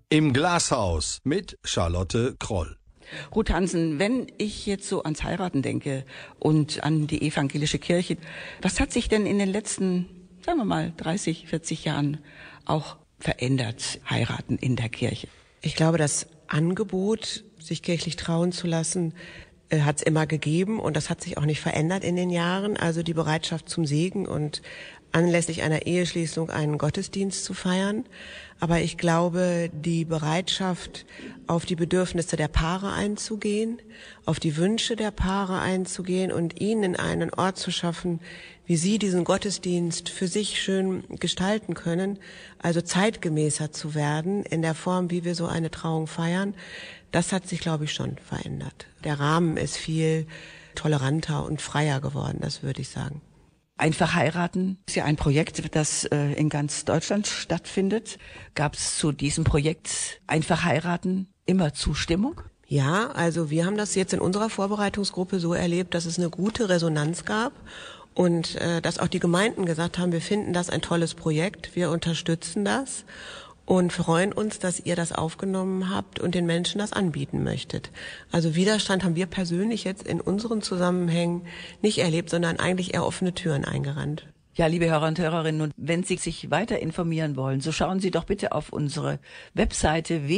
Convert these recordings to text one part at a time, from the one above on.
Im Glashaus mit Charlotte Kroll. Ruth Hansen, wenn ich jetzt so ans Heiraten denke und an die evangelische Kirche, was hat sich denn in den letzten, sagen wir mal, 30, 40 Jahren auch verändert, Heiraten in der Kirche? Ich glaube, das Angebot, sich kirchlich trauen zu lassen, hat es immer gegeben und das hat sich auch nicht verändert in den Jahren. Also die Bereitschaft zum Segen und anlässlich einer Eheschließung einen Gottesdienst zu feiern. Aber ich glaube, die Bereitschaft, auf die Bedürfnisse der Paare einzugehen, auf die Wünsche der Paare einzugehen und ihnen einen Ort zu schaffen, wie sie diesen Gottesdienst für sich schön gestalten können, also zeitgemäßer zu werden in der Form, wie wir so eine Trauung feiern, das hat sich, glaube ich, schon verändert. Der Rahmen ist viel toleranter und freier geworden, das würde ich sagen. Einfach heiraten ist ja ein Projekt, das in ganz Deutschland stattfindet. Gab es zu diesem Projekt Einfach heiraten immer Zustimmung? Ja, also wir haben das jetzt in unserer Vorbereitungsgruppe so erlebt, dass es eine gute Resonanz gab und dass auch die Gemeinden gesagt haben, wir finden das ein tolles Projekt, wir unterstützen das und freuen uns, dass ihr das aufgenommen habt und den Menschen das anbieten möchtet. Also Widerstand haben wir persönlich jetzt in unseren Zusammenhängen nicht erlebt, sondern eigentlich eher offene Türen eingerannt. Ja, liebe Hörer und Hörerinnen, und wenn Sie sich weiter informieren wollen, so schauen Sie doch bitte auf unsere Webseite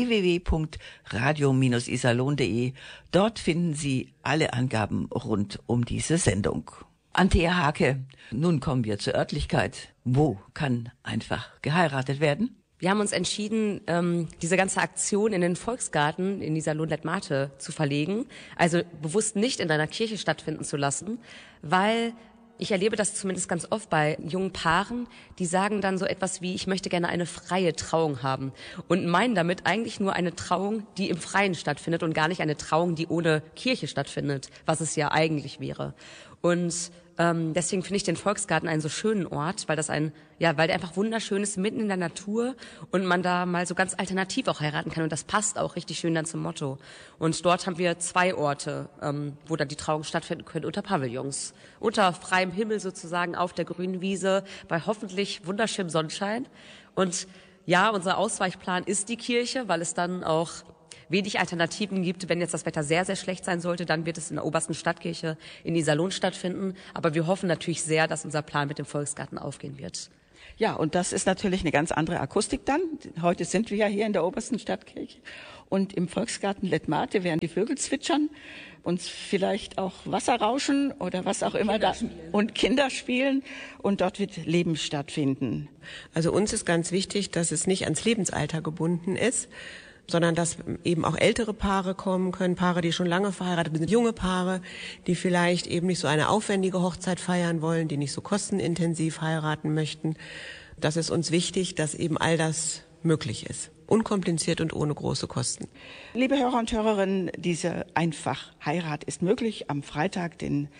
www.radio-iserlohn.de. Dort finden Sie alle Angaben rund um diese Sendung. Anthea Hake, nun kommen wir zur Örtlichkeit. Wo kann einfach geheiratet werden? Wir haben uns entschieden, diese ganze Aktion in den Volksgarten in Iserlohn-Lettmate zu verlegen, also bewusst nicht in einer Kirche stattfinden zu lassen, weil ich erlebe das zumindest ganz oft bei jungen Paaren, die sagen dann so etwas wie, ich möchte gerne eine freie Trauung haben und meinen damit eigentlich nur eine Trauung, die im Freien stattfindet und gar nicht eine Trauung, die ohne Kirche stattfindet, was es ja eigentlich wäre. Und deswegen finde ich den Volksgarten einen so schönen Ort, weil weil der einfach wunderschön ist, mitten in der Natur und man da mal so ganz alternativ auch heiraten kann und das passt auch richtig schön dann zum Motto. Und dort haben wir 2 Orte, wo dann die Trauung stattfinden können, unter Pavillons, unter freiem Himmel sozusagen auf der grünen Wiese, bei hoffentlich wunderschönem Sonnenschein. Und ja, unser Ausweichplan ist die Kirche, weil es dann auch wenig Alternativen gibt. Wenn jetzt das Wetter sehr, sehr schlecht sein sollte, dann wird es in der obersten Stadtkirche in Iserlohn stattfinden. Aber wir hoffen natürlich sehr, dass unser Plan mit dem Volksgarten aufgehen wird. Ja, und das ist natürlich eine ganz andere Akustik dann. Heute sind wir ja hier in der obersten Stadtkirche. Und im Volksgarten Lettmate werden die Vögel zwitschern und vielleicht auch Wasser rauschen oder was auch immer da und Kinder spielen. Und dort wird Leben stattfinden. Also uns ist ganz wichtig, dass es nicht ans Lebensalter gebunden ist, sondern dass eben auch ältere Paare kommen können, Paare, die schon lange verheiratet sind, junge Paare, die vielleicht eben nicht so eine aufwendige Hochzeit feiern wollen, die nicht so kostenintensiv heiraten möchten. Das ist uns wichtig, dass eben all das möglich ist. Unkompliziert und ohne große Kosten. Liebe Hörer und Hörerinnen, diese Einfach-Heirat ist möglich am Freitag, den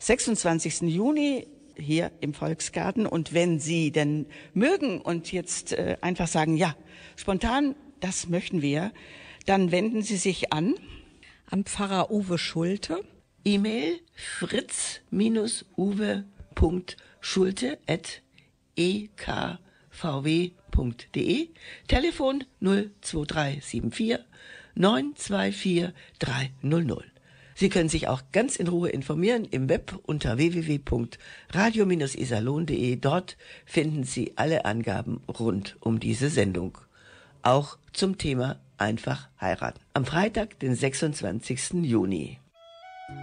26. Juni hier im Volksgarten. Und wenn Sie denn mögen und jetzt einfach sagen, ja, spontan, das möchten wir, dann wenden Sie sich an Pfarrer Uwe Schulte. E-Mail fritz-uwe.schulte@ekvw.de, Telefon 02374 924 300. Sie können sich auch ganz in Ruhe informieren im Web unter www.radio-iserlohn.de. Dort finden Sie alle Angaben rund um diese Sendung. Auch zum Thema Einfach heiraten. Am Freitag, den 26. Juni.